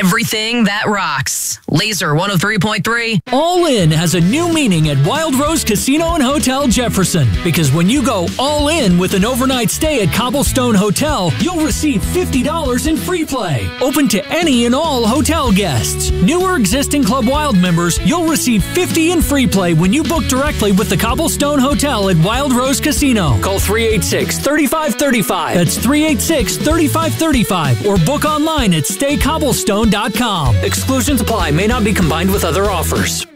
everything that rocks. Laser 103.3. All in has a new meaning at Wild Rose Casino and Hotel Jefferson, because when you go all in with an overnight stay at Cobblestone Hotel, you'll receive $50 in free play. Open to any and all hotel guests. New or existing Club Wild members, you'll receive $50 in free play when you book directly with the Cobblestone Hotel at Wild Rose Casino. Call 386-3535. That's 386-3535. Or book online at staycobblestone.com. Exclusions apply. May not be combined with other offers.